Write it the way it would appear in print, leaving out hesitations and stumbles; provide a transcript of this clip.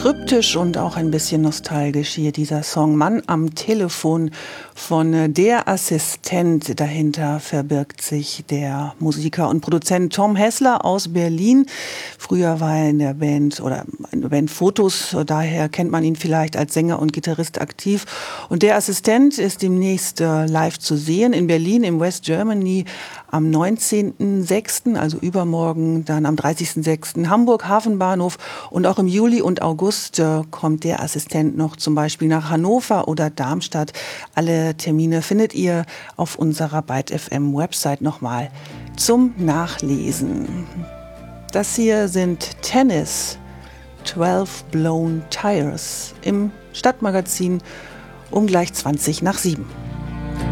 kryptisch und auch ein bisschen nostalgisch hier dieser Song Mann am Telefon von Der Assistent. Dahinter verbirgt sich der Musiker und Produzent Tom Hessler aus Berlin. Früher war er in der Band oder in der Band Fotos, daher kennt man ihn vielleicht als Sänger und Gitarrist aktiv. Und Der Assistent ist demnächst live zu sehen in Berlin im West Germany am 19.06., also übermorgen, dann am 30.06. Hamburg Hafenbahnhof und auch im Juli und August kommt Der Assistent noch zum Beispiel nach Hannover oder Darmstadt. Alle Termine findet ihr auf unserer Byte FM Website nochmal zum Nachlesen. Das hier sind Tennis, 12 Blown Tires im Stadtmagazin um gleich 7:20.